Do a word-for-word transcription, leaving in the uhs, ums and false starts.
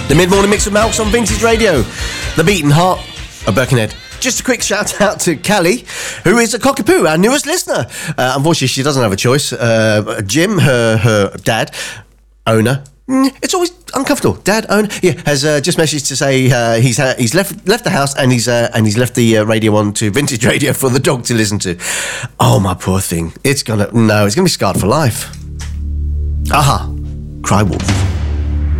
The mid-morning mix with Malks on Vintage Radio. The beating heart of Birkenhead. Just a quick shout out to Callie, who is a cockapoo, our newest listener. Uh, unfortunately, she doesn't have a choice. Uh, Jim, her her dad, owner. Mm, it's always uncomfortable. Dad, owner, yeah, has uh, just messaged to say uh, he's uh, he's left left the house and he's uh, and he's left the uh, radio on to Vintage Radio for the dog to listen to. Oh, my poor thing. It's gonna no, it's gonna be scarred for life. Aha, Cry Wolf.